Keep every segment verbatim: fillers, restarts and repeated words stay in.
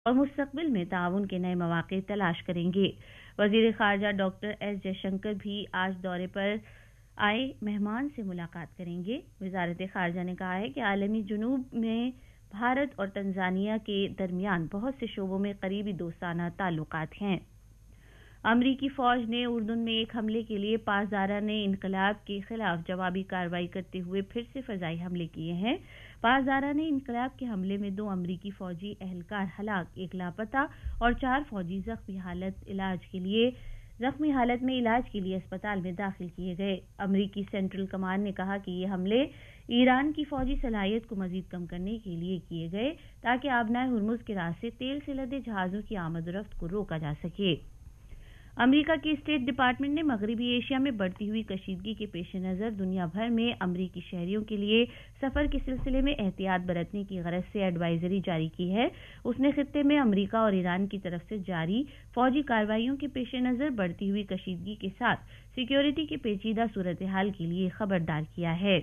اور مستقبل میں تعاون کے نئے مواقع تلاش کریں گے۔ وزیر خارجہ ڈاکٹر ایس جے شنکر بھی آج دورے پر آئے مہمان سے ملاقات کریں گے۔ وزارت خارجہ نے کہا ہے کہ عالمی جنوب میں بھارت اور تنزانیہ کے درمیان بہت سے شعبوں میں قریبی دوستانہ تعلقات ہیں۔ امریکی فوج نے اردن میں ایک حملے کے لیے پاسداران انقلاب کے خلاف جوابی کارروائی کرتے ہوئے پھر سے فضائی حملے کیے ہیں۔ پاسداران انقلاب کے حملے میں دو امریکی فوجی اہلکار ہلاک، ایک لاپتہ اور چار فوجی زخمی حالت علاج کے لیے زخمی حالت میں علاج کے لیے اسپتال میں داخل کیے گئے۔ امریکی سینٹرل کمانڈ نے کہا کہ یہ حملے ایران کی فوجی صلاحیت کو مزید کم کرنے کے لیے کیے گئے تاکہ آبنائے ہرمز کے راستے تیل سے لدے جہازوں کی آمد و رفت کو روکا جا سکے۔ امریکہ کے اسٹیٹ ڈپارٹمنٹ نے مغربی ایشیا میں بڑھتی ہوئی کشیدگی کے پیش نظر دنیا بھر میں امریکی شہریوں کے لیے سفر کے سلسلے میں احتیاط برتنے کی غرض سے ایڈوائزری جاری کی ہے۔ اس نے خطے میں امریکہ اور ایران کی طرف سے جاری فوجی کارروائیوں کے پیش نظر بڑھتی ہوئی کشیدگی کے ساتھ سیکیورٹی کے پیچیدہ صورتحال کے لیے خبردار کیا ہے۔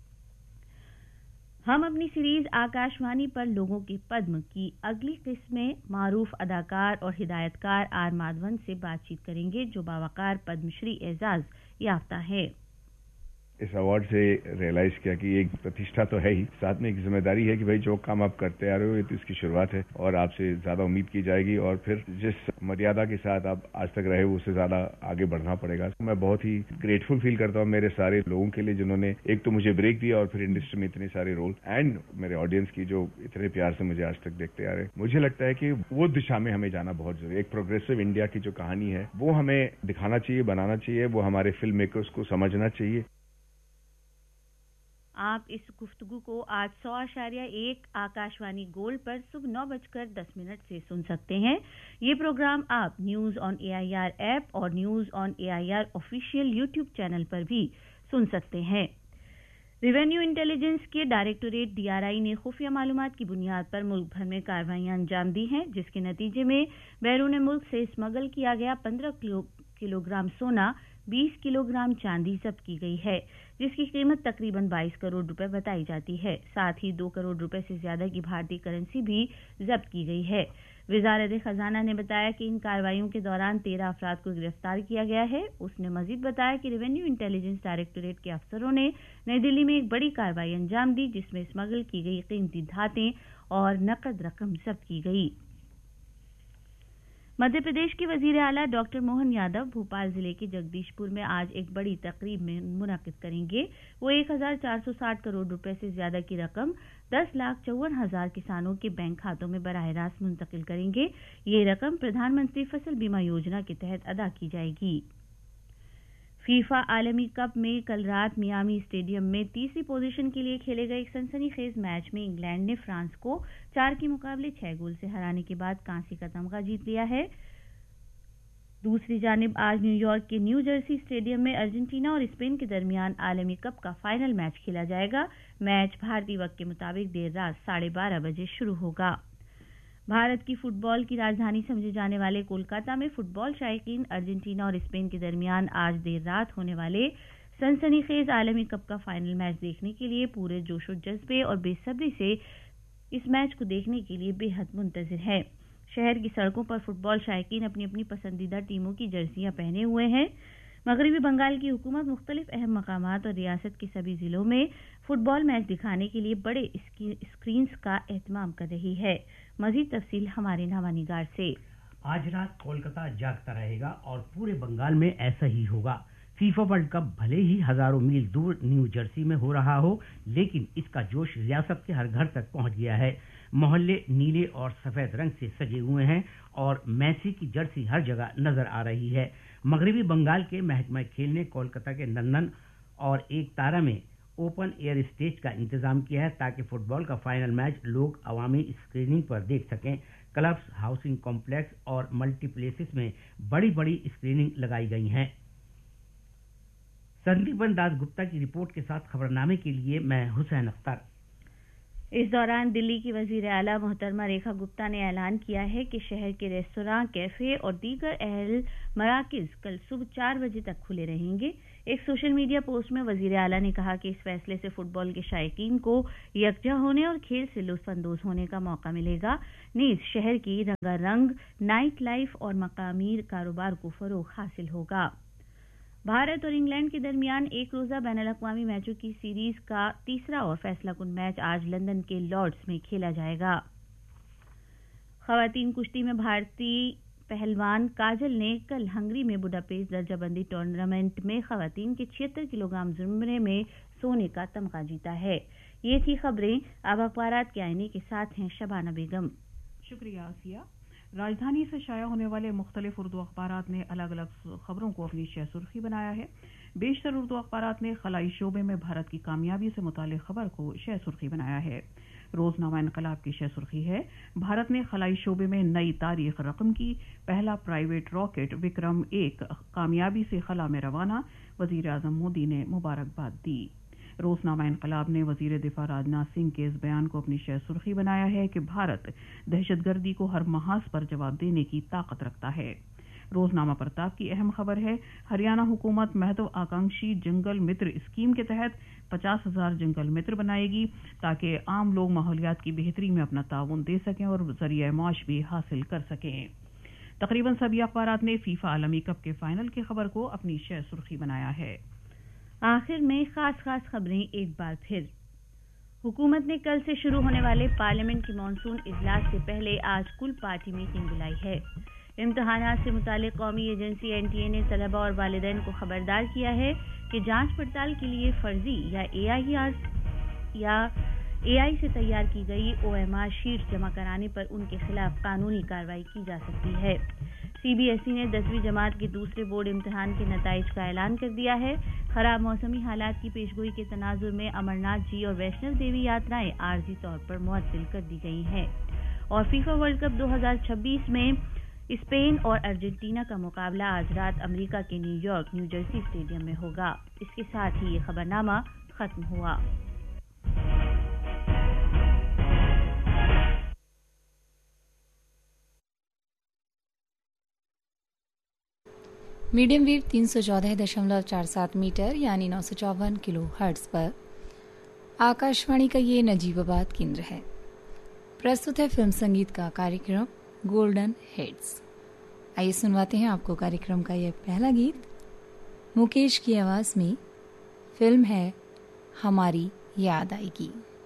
ہم اپنی سیریز آکاش وانی پر لوگوں کے پدم کی اگلی قسط میں معروف اداکار اور ہدایت کار آر مادھون سے بات چیت کریں گے، جو باوقار پدم شری اعزاز یافتہ ہے۔ اس ایوارڈ سے ریئلائز کیا کہ ایک پرتیشٹھا تو ہے ہی، ساتھ میں ایک ذمہ داری ہے کہ بھائی جو کام آپ کرتے آ رہے ہو یہ تو اس کی شروعات ہے اور آپ سے زیادہ امید کی جائے گی اور پھر جس مریادا کے ساتھ آپ آج تک رہے اس سے زیادہ آگے بڑھنا پڑے گا۔ میں بہت ہی گریٹفل فیل کرتا ہوں میرے سارے لوگوں کے لیے جنہوں نے ایک تو مجھے بریک دیا اور پھر انڈسٹری میں اتنے سارے رول، اینڈ میرے آڈینس کی جو اتنے پیار سے مجھے آج تک دیکھتے آ رہے ہیں۔ مجھے لگتا ہے کہ وہ دشا میں ہمیں جانا بہت ضروری ہے۔ ایک پروگریسو انڈیا کی جو کہانی ہے وہ ہمیں دکھانا چاہیے، بنانا چاہیے، وہ ہمارے فلم میکرز کو سمجھنا چاہیے۔ آپ اس گفتگو کو آج سو اشاریہ ایک آکاش وانی گولڈ پر صبح نو بج کر دس منٹ سے سن سکتے ہیں۔ یہ پروگرام آپ news on a I R app اور news on a I R official YouTube channel پر بھی سن سکتے ہیں۔ ریونیو انٹیلیجنس کے ڈائریکٹوریٹ ڈی آر آئی نے خفیہ معلومات کی بنیاد پر ملک بھر میں کارروائیاں انجام دی ہیں، جس کے نتیجے میں بیرون ملک سے اسمگل کیا گیا پندرہ کلو گرام سونا، بیس کلو گرام چاندی ضبط کی گئی ہے، جس کی قیمت تقریباً بائیس کروڑ روپے بتائی جاتی ہے۔ ساتھ ہی دو کروڑ روپے سے زیادہ کی بھارتی کرنسی بھی ضبط کی گئی ہے۔ وزارت خزانہ نے بتایا کہ ان کارروائیوں کے دوران تیرہ افراد کو گرفتار کیا گیا ہے۔ اس نے مزید بتایا کہ ریونیو انٹیلیجنس ڈائریکٹوریٹ کے افسروں نے نئی دلی میں ایک بڑی کارروائی انجام دی، جس میں اسمگل کی گئی قیمتی دھاتیں اور نقد رقم ضبط کی گئی۔ مدھیہ پردیش کے وزیر اعلیٰ ڈاکٹر موہن یادو بھوپال ضلع کے جگدیش پور میں آج ایک بڑی تقریب میں منعقد کریں گے۔ وہ ایک ہزار چار سو ساٹھ کروڑ روپے سے زیادہ کی رقم دس لاکھ چون ہزار کسانوں کے بینک کھاتوں میں براہ راست منتقل کریں گے۔ یہ رقم پردھان منتری فصل بیمہ یوجنا کے تحت ادا کی جائے گی۔ فیفا عالمی کپ میں کل رات میامی اسٹیڈیم میں تیسری پوزیشن کے لیے کھیلے گئے ایک سنسنی خیز میچ میں انگلینڈ نے فرانس کو چار کے مقابلے چھ گول سے ہرانے کے بعد کانسی کا تمغہ جیت لیا ہے۔ دوسری جانب آج نیو یارک کے نیو جرسی اسٹیڈیم میں ارجنٹینا اور اسپین کے درمیان عالمی کپ کا فائنل میچ کھیلا جائے گا۔ میچ بھارتی وقت کے مطابق دیر رات ساڑھے بارہ بجے شروع ہوگا۔ بھارت کی فٹ بال کی راجدھانی سمجھے جانے والے کولکاتہ میں فٹ بال شائقین ارجنٹینا اور اسپین کے درمیان آج دیر رات ہونے والے سنسنی خیز عالمی کپ کا فائنل میچ دیکھنے کے لیے پورے جوش و جذبے اور بے صبری سے اس میچ کو دیکھنے کے لیے بے حد منتظر ہیں۔ شہر کی سڑکوں پر فٹ بال شائقین اپنی اپنی پسندیدہ ٹیموں کی جرسیاں پہنے ہوئے ہیں۔ مغربی بنگال کی حکومت مختلف اہم مقامات اور ریاست کے سبھی ضلعوں میں فٹ بال میچ دکھانے کے لیے بڑے اسکرینز کا اہتمام کر رہی ہے۔ مزید تفصیل ہمارے نامہ نگار سے۔ آج رات کولکاتہ جاگتا رہے گا اور پورے بنگال میں ایسا ہی ہوگا۔ فیفا ورلڈ کپ بھلے ہی ہزاروں میل دور نیو جرسی میں ہو رہا ہو، لیکن اس کا جوش ریاست کے ہر گھر تک پہنچ گیا ہے۔ محلے نیلے اور سفید رنگ سے سجے ہوئے ہیں اور میسی کی جرسی ہر جگہ نظر آ رہی ہے۔ مغربی بنگال کے محکمہ کھیل نے کولکاتہ کے نندن اور ایک تارا میں اوپن ایئر اسٹیج کا انتظام کیا ہے تاکہ فٹ بال کا فائنل میچ لوگ عوامی اسکریننگ پر دیکھ سکیں۔ کلبس، ہاؤسنگ کمپلیکس اور ملٹی پلیسز میں بڑی بڑی اسکریننگ لگائی گئی ہیں۔ سندیپن داس گپتا کی رپورٹ کے ساتھ خبرنامے کے لیے میں حسین اختر۔ اس دوران دلی کی وزیر اعلیٰ محترمہ ریکھا گپتا نے اعلان کیا ہے کہ شہر کے ریستوراں، کیفے اور دیگر اہل مراکز کل صبح چار بجے تک کھلے رہیں گے۔ ایک سوشل میڈیا پوسٹ میں وزیر اعلیٰ نے کہا کہ اس فیصلے سے فٹ بال کے شائقین کو یکجا ہونے اور کھیل سے لطف اندوز ہونے کا موقع ملے گا، نیز شہر کی رنگا رنگ نائٹ لائف اور مقامی کاروبار کو فروغ حاصل ہوگا۔ بھارت اور انگلینڈ کے درمیان ایک روزہ بین الاقوامی میچوں کی سیریز کا تیسرا اور فیصلہ کن میچ آج لندن کے لارڈز میں کھیلا جائے گا۔ خواتین کشتی میں بھارتی پہلوان کاجل نے کل ہنگری میں بڈاپیسٹ درجہ بندی ٹورنامنٹ میں خواتین کے چھہتر کلو گرام زمرے میں سونے کا تمغہ جیتا ہے۔ یہ تھی خبریں۔ اب اخبارات کے آئینے کے ساتھ ہیں شبانہ بیگم۔ شکریہ آسیہ۔ راجدھانی سے شائع ہونے والے مختلف اردو اخبارات نے الگ الگ خبروں کو اپنی شہ سرخی بنایا ہے۔ بیشتر اردو اخبارات نے خلائی شعبے میں بھارت کی کامیابی سے متعلق خبر کو شہ سرخی بنایا ہے۔ روزنامہ انقلاب کی شہ سرخی ہے، بھارت نے خلائی شعبے میں نئی تاریخ رقم کی، پہلا پرائیویٹ راکٹ وکرم ایک کامیابی سے خلا میں روانہ، وزیر اعظم مودی نے مبارکباد دی۔ روزنامہ انقلاب نے وزیر دفاع راجناتھ سنگھ کے اس بیان کو اپنی شہ سرخی بنایا ہے کہ بھارت دہشت گردی کو ہر محاذ پر جواب دینے کی طاقت رکھتا ہے۔ روزنامہ پرتاپ کی اہم خبر ہے، ہریانہ حکومت مہتو آکانکشی جنگل متر اسکیم کے تحت پچاس ہزار جنگل متر بنائے گی تاکہ عام لوگ ماحولیات کی بہتری میں اپنا تعاون دے سکیں اور ذریعہ معاش بھی حاصل کر سکیں۔ تقریباً سبھی اخبارات نے فیفا عالمی کپ کے فائنل کی خبر کو اپنی شہ سرخی بنایا ہے۔ آخر میں خاص خاص خبریں ایک بار پھر۔ حکومت نے کل سے شروع ہونے والے پارلیمنٹ کی مانسون اجلاس سے پہلے آج کل پارٹی میٹنگ بلائی ہے۔ امتحانات سے متعلق قومی ایجنسی این ٹی اے نے طلباء اور والدین کو خبردار کیا ہے کہ جانچ پڑتال کے لیے فرضی یا اے آئی آر یا اے آئی سے تیار کی گئی او ایم آر شیٹ جمع کرانے پر ان کے خلاف قانونی کارروائی کی جا سکتی ہے۔ سی بی ایس ای نے دسویں جماعت کے دوسرے بورڈ امتحان کے نتائج کا اعلان کر دیا ہے۔ خراب موسمی حالات کی پیشگوئی کے تناظر میں امرناتھ جی اور ویشنو دیوی یاترائیں عارضی طور پر معطل کر دی گئی ہیں۔ اور فیفا ورلڈ کپ دو ہزار چھبیس میں اسپین اور ارجنٹینا کا مقابلہ آج رات امریکہ کے new York new Jersey stadium میں ہوگا۔ اس کے ساتھ ہی یہ خبرنامہ ختم ہوا۔ میڈیم ویو تین سو چودہ دشملو چار سات میٹر یعنی نو سو چوون کلو ہرٹز پر آکاشوانی کا یہ نجیب آباد کیندر ہے۔ پرستت ہے فلم سنگیت کا کاریکرم گولڈن ہیٹس۔ آئیے سنواتے ہیں آپ کو کاریکرم کا یہ پہلا گیت مکیش کی آواز میں۔ فلم ہے ہماری یاد آئے گی۔